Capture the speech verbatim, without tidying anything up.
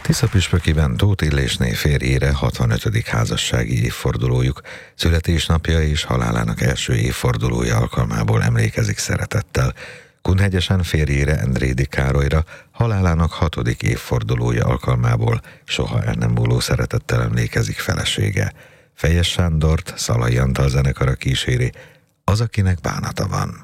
Tiszapüspökiben Tóth Illésné férjére hatvanötödik házassági évfordulójuk, születésnapja és halálának első évfordulója alkalmából emlékezik szeretettel. Kunhegyesen férjére, Endrédi Károlyra halálának hatodik évfordulója alkalmából soha el nem múló szeretettel emlékezik felesége. Fejes Sándort Szalai Antal zenekara kíséri, Az, akinek bánata van.